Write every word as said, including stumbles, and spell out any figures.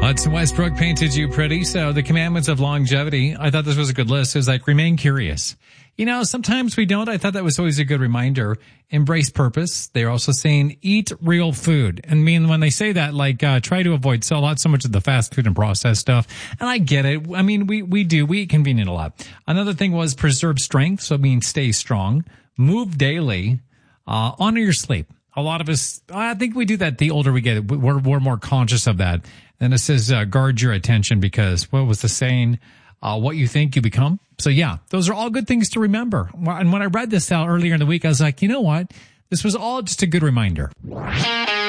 Hudson Westbrook painted you pretty. So the commandments of longevity, I thought this was a good list. It was like, remain curious. You know, sometimes we don't. I thought that was always a good reminder. Embrace purpose. They're also saying eat real food. And I mean, when they say that, like, uh, try to avoid so not so much of the fast food and processed stuff. And I get it. I mean, we, we do. We eat convenient a lot. Another thing was preserve strength. So it means stay strong. Move daily. Uh, honor your sleep. A lot of us, I think we do that the older we get. We're, we're more conscious of that. And it says, uh, guard your attention because what was the saying? Uh, what you think you become. So yeah, those are all good things to remember. And when I read this out earlier in the week, I was like, you know what? This was all just a good reminder.